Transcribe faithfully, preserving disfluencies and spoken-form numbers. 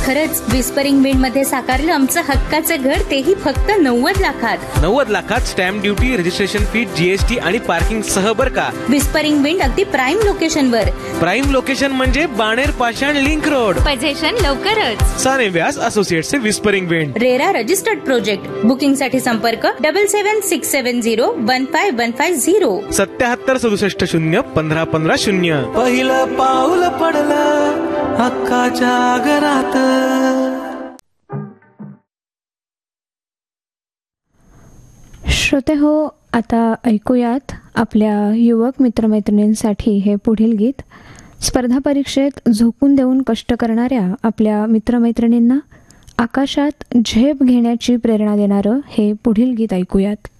खरंच whispering wind मध्ये साकारलं आमचं हक्काचं घर, तेही फक्त नव्वद लाखात. नव्वद लाखात stamp duty, registration fee, GST आणि पार्किंग सह बर का. विस्परिंग विंड अगदी प्राईम लोकेशन वर. प्राईम लोकेशन म्हणजे बाणेर पाषाण लिंक रोड. पजेशन लवकरच. साने व्यास associates whispering wind. RERA registered project. Booking साठी संपर्क double seven six seven zero one five one five zero. सत्याहत्तर सदुसष्ट शून्य पंधरा पंधरा शून्य. पहिलं पाऊल पडलं हक्काच्या घरात. श्रोते हो, आता ऐकूयात आपल्या युवक मित्रमैत्रिणींसाठी हे पुढील गीत. स्पर्धा परीक्षेत झोकून देऊन कष्ट करणाऱ्या आपल्या मित्रमैत्रिणींना आकाशात झेप घेण्याची प्रेरणा देणारं हे पुढील गीत ऐकूयात.